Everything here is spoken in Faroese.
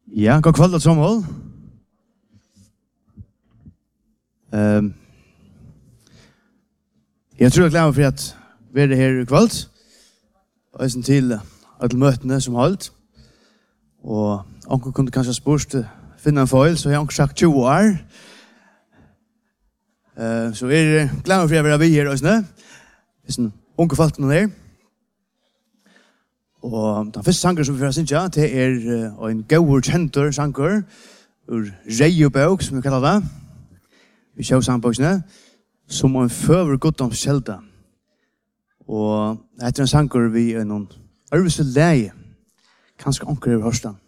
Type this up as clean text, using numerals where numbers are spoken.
Ja, god kveld alt sammen. Jeg tror jeg gleder meg for at vi er her i kveld. Og jeg til alle møtene som holdt. Og onkel kunne kanskje spørst finne en feil, så jeg har onkel sagt 20 år. Så jeg gleder meg for at vi er her også. Hvis en onkel falt noen her. Og den første sanger som vi får synge, det er en gauur kjentur sanger ur Reiubøk, som vi kallar det. Vi kjører sangboksene, som en føver goddoms kjelda. Og etter en sanger vi er noen arvese leie. Kanskje onker over hørstan.